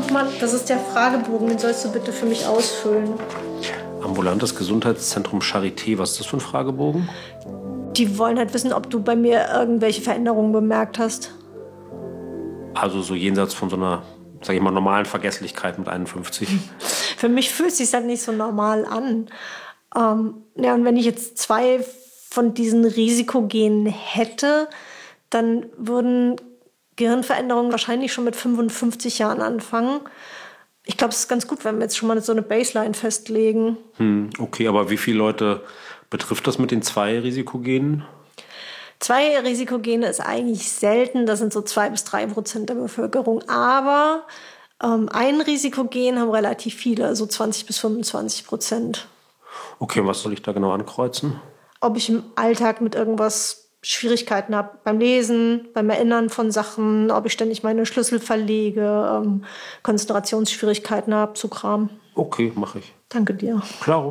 guck mal, das ist der Fragebogen, den sollst du bitte für mich ausfüllen. Ambulantes Gesundheitszentrum Charité, was ist das für ein Fragebogen? Die wollen halt wissen, ob du bei mir irgendwelche Veränderungen bemerkt hast. Also so jenseits von so einer, sag ich mal, normalen Vergesslichkeit mit 51. Für mich fühlt es sich halt nicht so normal an. Ja, und wenn ich jetzt 2 von diesen Risikogenen hätte, dann würden Gehirnveränderungen wahrscheinlich schon mit 55 Jahren anfangen. Ich glaube, es ist ganz gut, wenn wir jetzt schon mal so eine Baseline festlegen. Okay, aber wie viele Leute betrifft das mit den 2 Risikogenen? 2 Risikogene ist eigentlich selten, das sind so 2-3% der Bevölkerung. Aber ein Risikogen haben relativ viele, so 20-25%. Okay, was soll ich da genau ankreuzen? Ob ich im Alltag mit irgendwas Schwierigkeiten habe, beim Lesen, beim Erinnern von Sachen, ob ich ständig meine Schlüssel verlege, Konzentrationsschwierigkeiten habe, so Kram. Okay, mache ich. Danke dir. Klaro.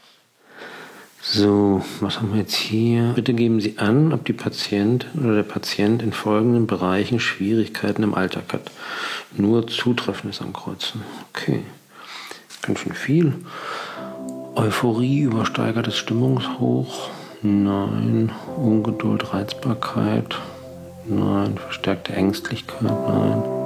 So, was haben wir jetzt hier? Bitte geben Sie an, ob die Patientin oder der Patient in folgenden Bereichen Schwierigkeiten im Alltag hat. Nur Zutreffendes ankreuzen. Okay. Ganz schön viel. Euphorie, übersteigertes Stimmungshoch. Nein. Ungeduld, Reizbarkeit. Nein. Verstärkte Ängstlichkeit. Nein.